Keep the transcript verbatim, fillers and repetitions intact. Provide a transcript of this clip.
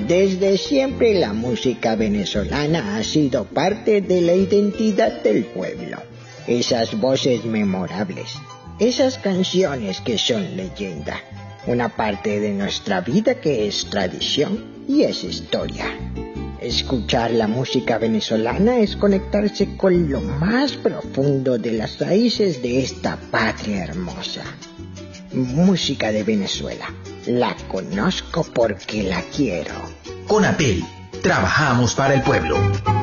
Desde siempre la música venezolana ha sido parte de la identidad del pueblo. Esas voces memorables, esas canciones que son leyenda, una parte de nuestra vida que es tradición y es historia. Escuchar la música venezolana es conectarse con lo más profundo de las raíces de esta patria hermosa. Música de Venezuela. La conozco porque la quiero. Conapel, trabajamos para el pueblo.